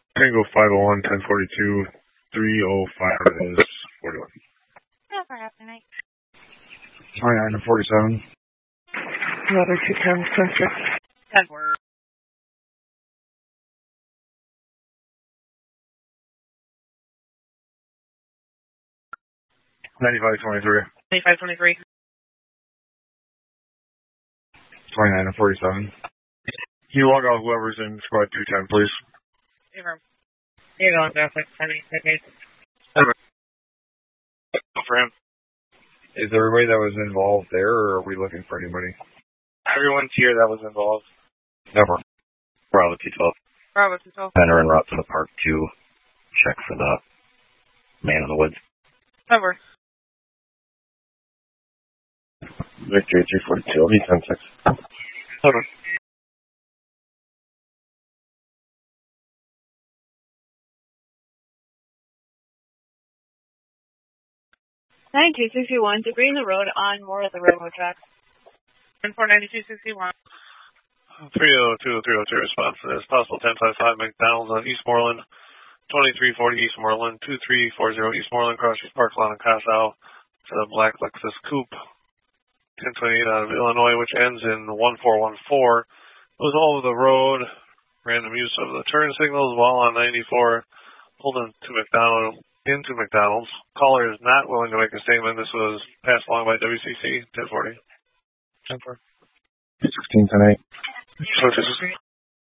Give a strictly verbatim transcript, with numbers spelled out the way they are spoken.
Tango five oh one, ten forty-two, three oh five is forty-one. Yeah, for half the night. twenty-nine to forty-seven. Another two ten, ten six. ten four. ninety-five twenty-three. ninety-five twenty-three. twenty-nine to forty-seven. Can you log out whoever's in squad two ten, please? Here you go, Catholic. Okay. For him. Is everybody that was involved there, or are we looking for anybody? Everyone's here that was involved. Never. Bravo two twelve. Bravo two twelve. Men are en route to the park to check for the man in the woods. Over. Victory three forty-two, I'll be ten six. Over. ninety-two sixty-one, debris in the road on more of the railroad track. ten four ninety-two sixty-one. three oh two, three oh two response to this. Possible ten fifty-five McDonald's on Eastmoreland. twenty-three forty Eastmoreland. two three four zero Eastmoreland. Crosses Park Lawn and Casau. To the black Lexus Coupe. ten twenty-eight out of Illinois, which ends in one four one four. Goes all over the road. Random use of the turn signals while on ninety-four. Pulled into McDonald. Into McDonald's. Caller is not willing to make a statement. This was passed along by W C C. ten forty. ten four. sixteen ten eight. So,